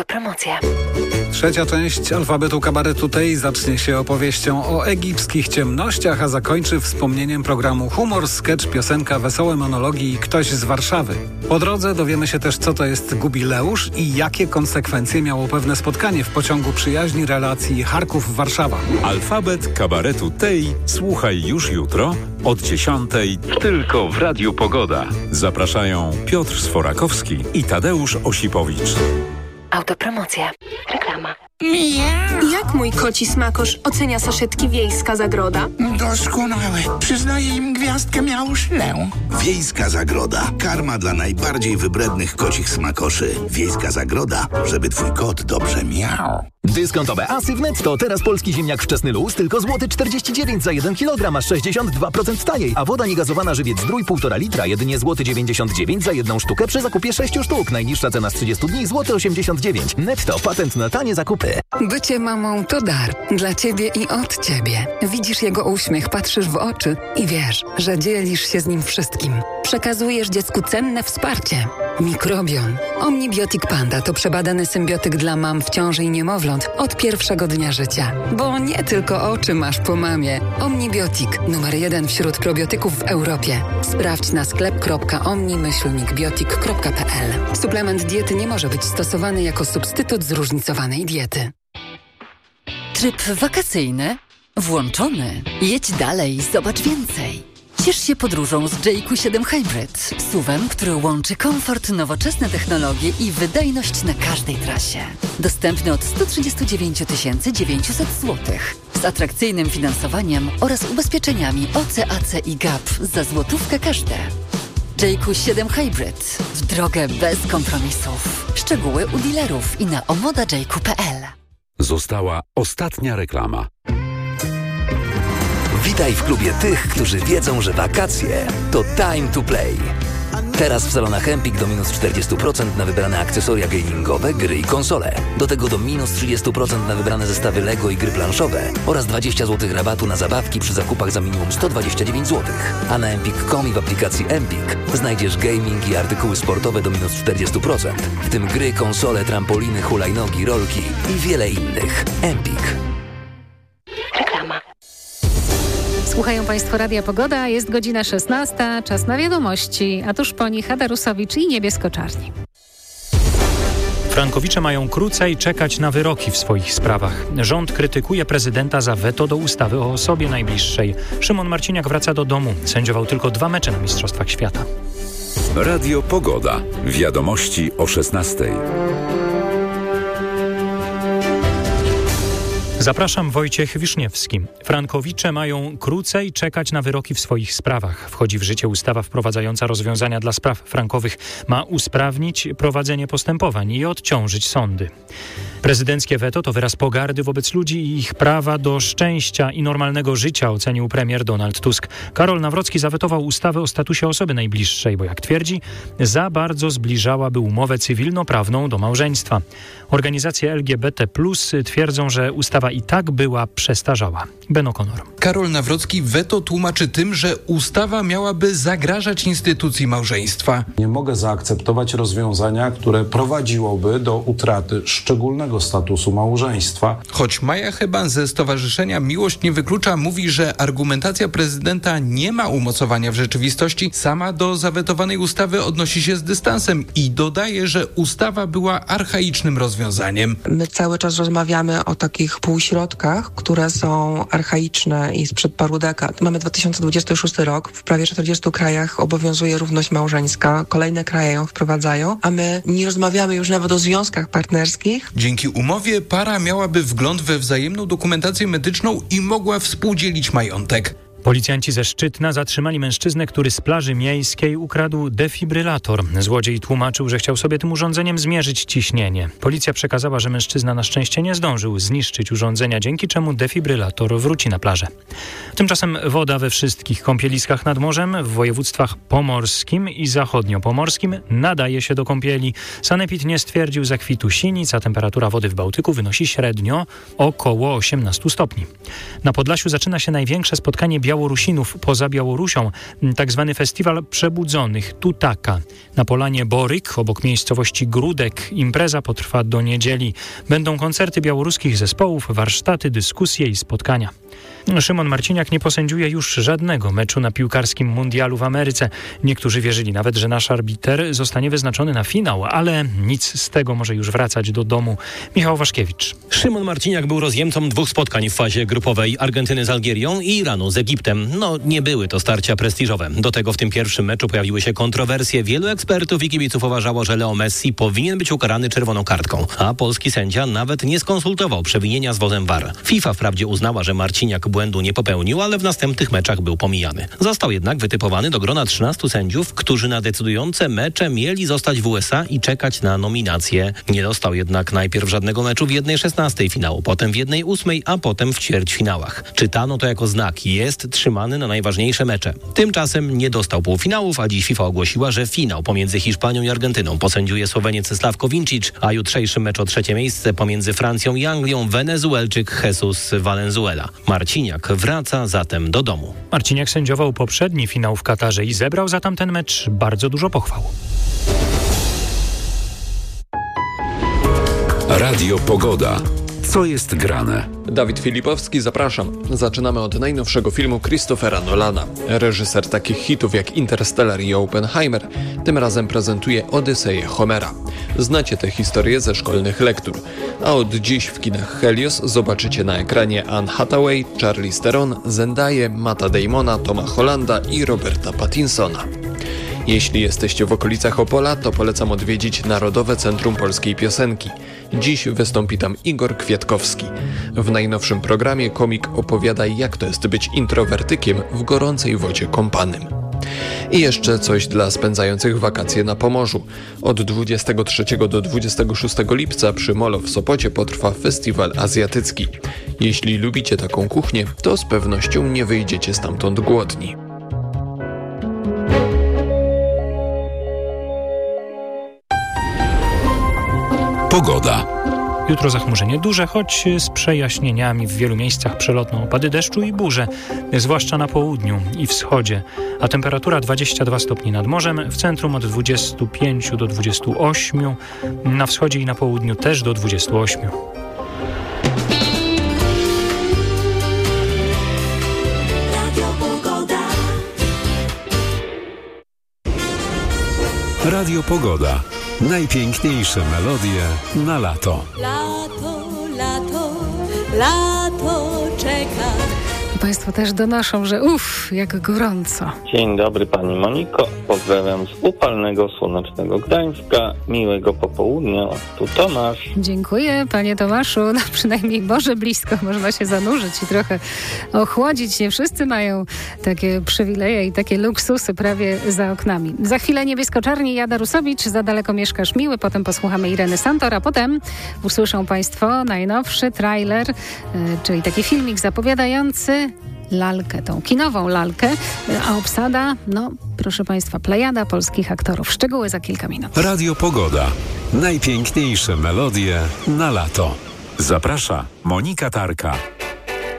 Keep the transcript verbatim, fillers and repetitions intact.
Autopromocja. Trzecia część alfabetu kabaretu tej zacznie się opowieścią o egipskich ciemnościach, a zakończy wspomnieniem programu Humor, sketch, piosenka, wesołe monologi i ktoś z Warszawy. Po drodze dowiemy się też, co to jest jubileusz i jakie konsekwencje miało pewne spotkanie w pociągu przyjaźni relacji Charków-Warszawa. Alfabet kabaretu tej słuchaj już jutro od dziesiątej tylko w Radiu Pogoda. Zapraszają Piotr Sforakowski i Tadeusz Osipowicz. Autopromocja. Reklama. Jak mój koci smakosz ocenia saszetki Wiejska Zagroda? Doskonałe. Przyznaję im gwiazdkę miałuszlę. Wiejska Zagroda. Karma dla najbardziej wybrednych kocich smakoszy. Wiejska Zagroda, żeby twój kot dobrze miał. Dyskontowe asy w Netto. Teraz polski ziemniak wczesny luz tylko złoty czterdzieści dziewięć za jeden kilogram, aż sześćdziesiąt dwa procent taniej. A woda niegazowana żywiec Zdrój półtora litra, jedynie złoty dziewięćdziesiąt dziewięć za jedną sztukę przy zakupie sześciu sztuk. Najniższa cena z trzydziestu dni złoty osiemdziesiąt dziewięć. Netto. Patent na tanie zakupy. Bycie mamą to dar. Dla ciebie i od ciebie. Widzisz jego uśmiech, patrzysz w oczy i wiesz, że dzielisz się z nim wszystkim. Przekazujesz dziecku cenne wsparcie. Mikrobion. Omnibiotik Panda to przebadany symbiotyk dla mam w ciąży i niemowląt od pierwszego dnia życia. Bo nie tylko oczy masz po mamie. Omnibiotik. Numer jeden wśród probiotyków w Europie. Sprawdź na sklep kropka omni myślnik biotik kropka p l. Suplement diety nie może być stosowany jako substytut zróżnicowanej diety. Tryb wakacyjny włączony. Jedź dalej, zobacz więcej. Ciesz się podróżą z J Q siedem Hybrid. S U V-em, który łączy komfort, nowoczesne technologie i wydajność na każdej trasie. Dostępny od sto trzydzieści dziewięć tysięcy dziewięćset złotych. Z atrakcyjnym finansowaniem oraz ubezpieczeniami O C A C i G A P za złotówkę każde. J Q siedem Hybrid. W drogę bez kompromisów. Szczegóły u dealerów i na omoda j q kropka p l. Została ostatnia reklama. Witaj w klubie tych, którzy wiedzą, że wakacje to time to play. Teraz w salonach Empik do minus czterdzieści procent na wybrane akcesoria gamingowe, gry i konsole. Do tego do minus trzydzieści procent na wybrane zestawy Lego i gry planszowe oraz dwadzieścia złotych rabatu na zabawki przy zakupach za minimum sto dwadzieścia dziewięć złotych. A na empik kropka com i w aplikacji Empik znajdziesz gaming i artykuły sportowe do minus czterdzieści procent, w tym gry, konsole, trampoliny, hulajnogi, rolki i wiele innych. Empik. Reklama. Słuchają Państwo Radia Pogoda, jest godzina szesnasta, czas na wiadomości, a tuż po nich Ada Rusowicz i Niebiesko-Czarni. Frankowicze mają krócej czekać na wyroki w swoich sprawach. Rząd krytykuje prezydenta za weto do ustawy o osobie najbliższej. Szymon Marciniak wraca do domu. Sędziował tylko dwa mecze na Mistrzostwach Świata. Radio Pogoda. Wiadomości o szesnastej. Zapraszam, Wojciech Wiszniewski. Frankowicze mają krócej czekać na wyroki w swoich sprawach. Wchodzi w życie ustawa wprowadzająca rozwiązania dla spraw frankowych. Ma usprawnić prowadzenie postępowań i odciążyć sądy. Prezydenckie weto to wyraz pogardy wobec ludzi i ich prawa do szczęścia i normalnego życia, ocenił premier Donald Tusk. Karol Nawrocki zawetował ustawę o statusie osoby najbliższej, bo jak twierdzi, za bardzo zbliżałaby umowę cywilnoprawną do małżeństwa. Organizacje L G B T plus twierdzą, że ustawa i tak była przestarzała. Ben O'Connor. Karol Nawrocki weto tłumaczy tym, że ustawa miałaby zagrażać instytucji małżeństwa. Nie mogę zaakceptować rozwiązania, które prowadziłoby do utraty szczególnego statusu małżeństwa. Choć Maja Heban ze Stowarzyszenia Miłość nie wyklucza mówi, że argumentacja prezydenta nie ma umocowania w rzeczywistości, sama do zawetowanej ustawy odnosi się z dystansem i dodaje, że ustawa była archaicznym rozwiązaniem. My cały czas rozmawiamy o takich półśrodkach, które są archaiczne i sprzed paru dekad. Mamy dwa tysiące dwudziesty szósty rok, w prawie czterdziestu krajach obowiązuje równość małżeńska, kolejne kraje ją wprowadzają, a my nie rozmawiamy już nawet o związkach partnerskich. Dzięki umowie para miałaby wgląd we wzajemną dokumentację medyczną i mogła współdzielić majątek. Policjanci ze Szczytna zatrzymali mężczyznę, który z plaży miejskiej ukradł defibrylator. Złodziej tłumaczył, że chciał sobie tym urządzeniem zmierzyć ciśnienie. Policja przekazała, że mężczyzna na szczęście nie zdążył zniszczyć urządzenia, dzięki czemu defibrylator wróci na plażę. Tymczasem woda we wszystkich kąpieliskach nad morzem w województwach pomorskim i zachodniopomorskim nadaje się do kąpieli. Sanepid nie stwierdził zakwitu sinic, a temperatura wody w Bałtyku wynosi średnio około osiemnaście stopni. Na Podlasiu zaczyna się największe spotkanie Białorusinów poza Białorusią, tak zwany festiwal Przebudzonych Tutaka. Na polanie Boryk, obok miejscowości Grudek, impreza potrwa do niedzieli. Będą koncerty białoruskich zespołów, warsztaty, dyskusje i spotkania. Szymon Marciniak nie posędziuje już żadnego meczu na piłkarskim mundialu w Ameryce. Niektórzy wierzyli nawet, że nasz arbiter zostanie wyznaczony na finał, ale nic z tego, może już wracać do domu. Michał Waszkiewicz. Szymon Marciniak był rozjemcą dwóch spotkań w fazie grupowej: Argentyny z Algierią i Iranu z Egiptem. No, nie były to starcia prestiżowe. Do tego w tym pierwszym meczu pojawiły się kontrowersje. Wielu ekspertów i kibiców uważało, że Leo Messi powinien być ukarany czerwoną kartką, a polski sędzia nawet nie skonsultował przewinienia z wozem V A R. FIFA wprawdzie uznała, że Marciniak błędu nie popełnił, ale w następnych meczach był pomijany. Został jednak wytypowany do grona trzynastu sędziów, którzy na decydujące mecze mieli zostać w U S A i czekać na nominację. Nie dostał jednak najpierw żadnego meczu w jednej szesnastej finału, potem w jednej ósmej, a potem w ćwierćfinałach. Czytano to jako znak: jest trzymany na najważniejsze mecze. Tymczasem nie dostał półfinałów, a dziś FIFA ogłosiła, że finał pomiędzy Hiszpanią i Argentyną posędziuje Słoweniec Sławko Vincic, a jutrzejszy mecz o trzecie miejsce pomiędzy Francją i Anglią Wenezuelczyk Jesus Valenzuela. Marciniak wraca zatem do domu. Marciniak sędziował poprzedni finał w Katarze i zebrał za tamten mecz bardzo dużo pochwał. Radio Pogoda. Co jest grane? Dawid Filipowski, zapraszam. Zaczynamy od najnowszego filmu Christophera Nolana. Reżyser takich hitów jak Interstellar i Oppenheimer tym razem prezentuje Odyseję Homera. Znacie tę historię ze szkolnych lektur. A od dziś w kinach Helios zobaczycie na ekranie Anne Hathaway, Charlize Theron, Zendaję, Matta Damona, Toma Hollanda i Roberta Pattinsona. Jeśli jesteście w okolicach Opola, to polecam odwiedzić Narodowe Centrum Polskiej Piosenki. Dziś wystąpi tam Igor Kwiatkowski. W najnowszym programie komik opowiada, jak to jest być introwertykiem w gorącej wodzie kąpanym. I jeszcze coś dla spędzających wakacje na Pomorzu. Od dwudziestego trzeciego do dwudziestego szóstego lipca przy Molo w Sopocie potrwa Festiwal Azjatycki. Jeśli lubicie taką kuchnię, to z pewnością nie wyjdziecie stamtąd głodni. Pogoda. Jutro zachmurzenie duże, choć z przejaśnieniami, w wielu miejscach przelotne opady deszczu i burze, zwłaszcza na południu i wschodzie, a temperatura dwadzieścia dwa stopnie nad morzem, w centrum od dwudziestu pięciu do dwudziestu ośmiu, na wschodzie i na południu też do dwudziestu ośmiu. Radio Pogoda. Najpiękniejsze melodie na lato. Lato, lato, lato czeka. Państwo też donoszą, że uff, jak gorąco. Dzień dobry Pani Moniko, pozdrawiam z upalnego, słonecznego Gdańska. Miłego popołudnia, tu Tomasz. Dziękuję Panie Tomaszu, no przynajmniej Boże blisko, można się zanurzyć i trochę ochłodzić. Nie wszyscy mają takie przywileje i takie luksusy prawie za oknami. Za chwilę niebiesko-czarni, Jada Rusowicz, Za daleko mieszkasz miły, potem posłuchamy Ireny Santor, a potem usłyszą Państwo najnowszy trailer, yy, czyli taki filmik zapowiadający lalkę, tą kinową lalkę, a obsada, no proszę Państwa, plejada polskich aktorów. Szczegóły za kilka minut. Radio Pogoda. Najpiękniejsze melodie na lato. Zaprasza Monika Tarka.